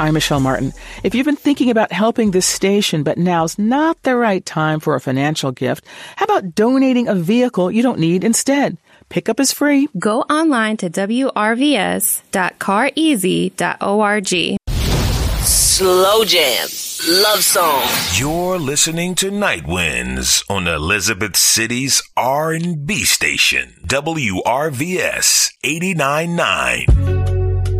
I'm Michelle Martin. If you've been thinking about helping this station, but now's not the right time for a financial gift, how about donating a vehicle you don't need instead? Pickup is free. Go online to wrvs.careasy.org. Slow Jam. Love song. You're listening to Night Winds on Elizabeth City's R&B station, WRVS 89.9.